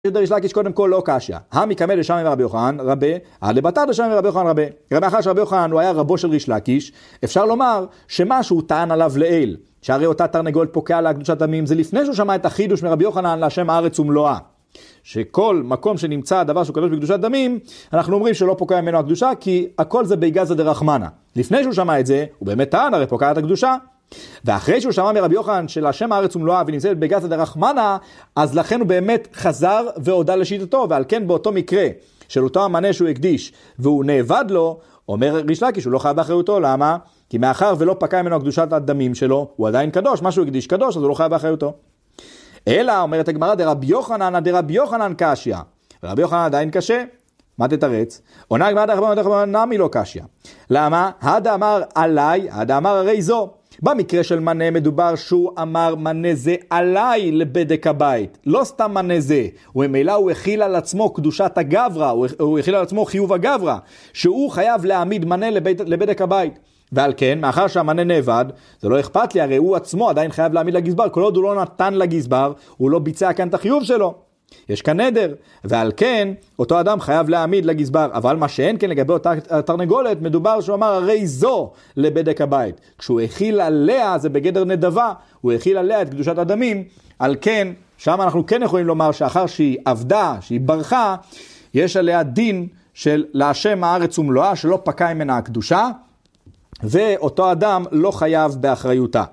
ריש לקיש קודם כל לא קשיא. המקמא דשמיא רבי יוחנן רבי, עד לבתר דשמיא רבי יוחנן רבי. מאחר שרבי יוחנן הוא היה רבו של ריש לקיש, אפשר לומר שמה שהוא טען עליו לעיל, שהרי אותה תרנגולת פוקע לה קדושת דמים, זה לפני שהוא שמע את החידוש מרבי יוחנן להשם הארץ ומלואה. שכל מקום שנמצא הדבר שהוא קדוש בקדושת דמים, אנחנו אומרים שלא פוקע ממנו הקדושה, כי הכל זה ביגזא דרחמנא. לפני שהוא שמע את זה, הוא באמת טען, הרי פוקעת הקדושה. ואחרי שהוא שמע מרבי יוחנן של השם הארץ ומלואה ונמצאת ביגזא דרחמנא, אז לכן הוא באמת חזר והודה לשיטתו, ועל כן באותו מקרה של אותו המנה שהוא הקדיש והוא נאבד לו, אומר ריש לקיש שהוא לא חייב באחריותו. למה? כי מאחר ולא פקע ממנו קדושת הדמים שלו, הוא עדיין קדוש, מה שהוא הקדיש קדוש, אז הוא לא חייב באחריותו. אלא אומרת הגמרא דרבי יוחנן קשיא, רבי יוחנן עדיין קשה. מה תתרץ? עונה הגמרא נמי לא קשיא. למה? הדאמר עליי, הדאמר הרי זו. במקרה של מנה מדובר שהוא אמר מנה זה עליי לבדק הבית, לא סתם מנה זה, וממילא הוא הכיל על עצמו קדושת הגברא, הוא הכיל על עצמו חיוב הגברא, שהוא חייב להעמיד מנה לבדק הבית. ועל כן, מאחר שהמנה נאבד, זה לא אכפת לי, הרי הוא עצמו עדיין חייב להעמיד לגזבר, כל עוד הוא לא נתן לגזבר, הוא לא ביצע כאן את החיוב שלו. יש כאן נדר, ועל כן, אותו אדם חייב להעמיד לגזבר, אבל מה שאין כן לגבי אותה תרנגולת, מדובר שהוא אמר הרי זו לבדק הבית. כשהוא הכיל עליה, זה בגדר נדבה, הוא הכיל עליה את קדושת הדמים, על כן, שם אנחנו כן יכולים לומר שאחר שהיא עבדה, שהיא ברחה, יש עליה דין של להשם הארץ ומלואה, שלא פקע ממנה הקדושה, ואותו אדם לא חייב באחריותה.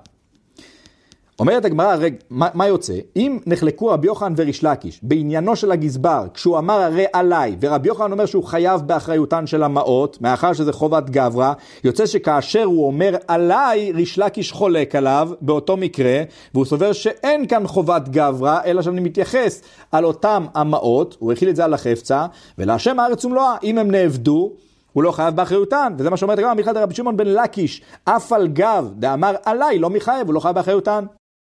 אומרת הגמרא, מה יוצא? אם נחלקו רבי יוחנן וריש לקיש בעניינו של הגזבר, כשהוא אמר הרי עליי, ורבי יוחנן אומר שהוא חייב באחריותן של המעות, מאחר שזה חובת גברא, יוצא שכאשר הוא אומר עליי, ריש לקיש חולק עליו באותו מקרה, והוא סובר שאין כאן חובת גברא, אלא שאני מתייחס על אותם המעות, הוא הכיל את זה על החפצה, ולהשם הארץ ומלואה, אם הם נאבדו, הוא לא חייב באחריותן, וזה מה שאומרת הגמרא, מיכל דרבי שמעון בן לקיש, אף על גב דאמר עליי, לא מחייב, הוא לא חייב באחריותן.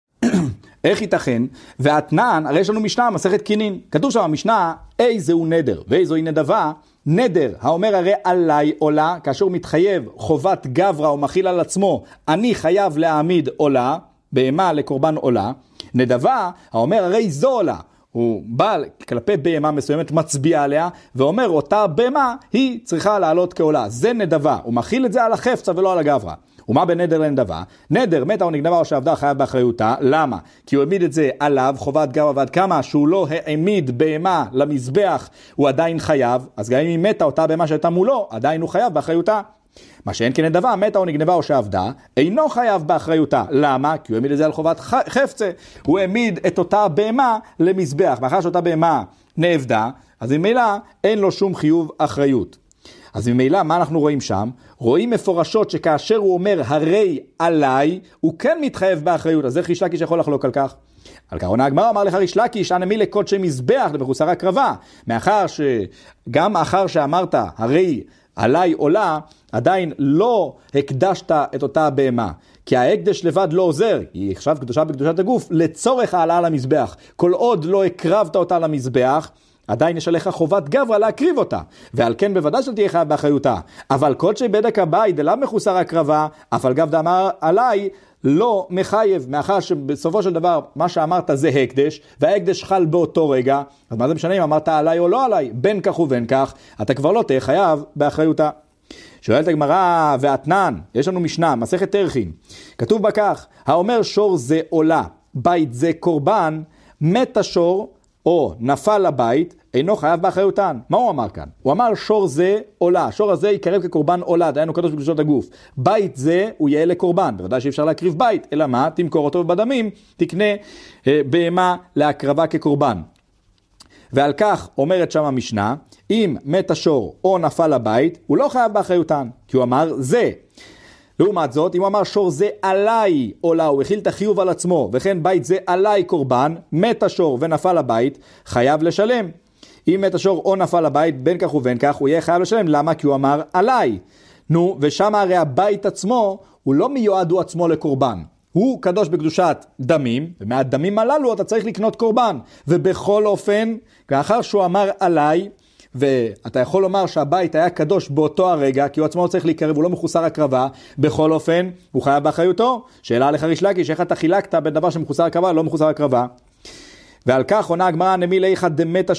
איך ייתכן? ואתנן, הרי יש לנו משנה, מסכת קינין. כתוב שם במשנה, איזהו נדר ואיזוהי נדבה. נדר, האומר הרי עליי עולה, כאשר הוא מתחייב חובת גברא או מכיל על עצמו, אני חייב להעמיד עולה, בהמה לקורבן עולה. נדבה, האומר הרי זו עולה. הוא בא כלפי בהמה מסוימת, מצביע עליה, ואומר אותה בהמה היא צריכה לעלות כעולה. זה נדבה, הוא מכיל את זה על החפצה ולא על הגברא. ומה בנדר לנדבה? נדר, מתה או נגנבה או שעבדה חייב באחריותה. למה? כי הוא העמיד את זה עליו, חובת גברא, ועד כמה שהוא לא העמיד בהמה למזבח, הוא עדיין חייב. אז גם אם היא מתה אותה בהמה שהייתה מולו, עדיין הוא חייב באחריותה. מה שאין כנדבה, מתה או נגנבה או שעבדה, אינו חייב באחריותה. למה? כי הוא העמיד את זה על חובת חפצה. הוא העמיד את אותה בהמה למזבח. מאחר שאותה בהמה נאבדה, אז ממילא אין לו שום חיוב אחריות. אז ממילא מה אנחנו רואים שם? רואים מפורשות שכאשר הוא אומר הרי עליי, הוא כן מתחייב באחריות. אז איך ריש לקיש יכול לחלוק על כך? על כך עונה הגמרא, אמר לך ריש לקיש, אנא מי לקודשי מזבח למחוסר הקרבה. מאחר שגם אחר שאמרת הרי עליי עולה, עדיין לא הקדשת את אותה בהמה. כי ההקדש לבד לא עוזר, היא עכשיו קדושה בקדושת הגוף, לצורך העלה למזבח. כל עוד לא הקרבת אותה למזבח, עדיין יש עליך חובת גברא להקריב אותה, ועל כן בוודאי שלא תהיה חייב באחריותה. אבל קודשי בדק הבית, דלאו מחוסר הקרבה, אף על גב דאמר עליי, לא מחייב, מאחר שבסופו של דבר מה שאמרת זה הקדש, וההקדש חל באותו רגע, אז מה זה משנה אם אמרת עליי או לא עליי? בין כך ובין כך, אתה כבר לא תהיה חייב באחריותה. שואלת הגמרא, ואתנן, יש לנו משנה, מסכת תרחין, כתוב בה כך, האומר שור זה עולה, בית זה קורבן, מת השור או נפל לבית, אינו חייב באחריותן. מה הוא אמר כאן? הוא אמר שור זה עולה, שור הזה יקרב כקורבן עולה, דהיינו קדוש בקדושת הגוף. בית זה הוא יהיה לקורבן, בוודאי שאי אפשר להקריב בית, אלא מה? תמכור אותו בדמים, תקנה בהמה להקרבה כקורבן. ועל כך אומרת שם המשנה, אם מת השור או נפל לבית, הוא לא חייב באחריותן, כי הוא אמר זה. לעומת זאת, אם הוא אמר שור זה עליי עולה, הוא הכיל את החיוב על עצמו, וכן בית זה עליי קורבן, מת השור ונפל לבית, חייב לשלם. אם מת השור או נפל לבית, בין כך ובין כך, הוא יהיה חייב לשלם. למה? כי הוא אמר עליי. נו, ושם הרי הבית עצמו, הוא לא מיועד הוא עצמו לקורבן. הוא קדוש בקדושת דמים, ומהדמים הללו אתה צריך לקנות קורבן. ובכל אופן, לאחר שהוא אמר עליי, ואתה יכול לומר שהבית היה קדוש באותו הרגע, כי הוא עצמו צריך להיקרב, הוא לא מחוסר הקרבה, בכל אופן, הוא חייב באחריותו. שאלה לך ריש לקיש, איך אתה חילקת בין דבר שמחוסר הקרבה, לא מחוסר הקרבה? ועל כך עונה הגמרא נמי ליחא דמתא